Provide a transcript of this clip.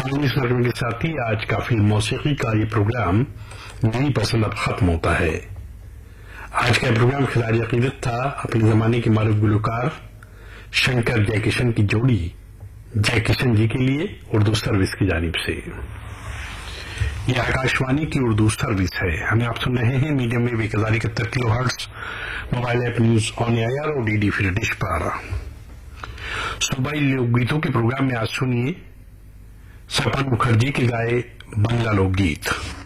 माननीय स्मरण के साथ ही आज का फिल्म मौसीकी का ये प्रोग्राम मेरी पसंद अब खत्म होता है। आज का प्रोग्राम खिलाड़ी अकीदत था अपने जमाने के मारूफ गुलकार शंकर जयकिशन की जोड़ी जयकिशन जी के लिए उर्दू सर्विस की जानिब से। यह आकाशवाणी की उर्दू सर्विस है। हमें आप सुन रहे हैं मीडियम में 1071 kilohertz, mobile app news on air और डीडी फिर डिश पर। सूबाई लोकगीतों के प्रोग्राम में आज सुनिए सपन मुखर्जी के गाए बंगला लोकगीत।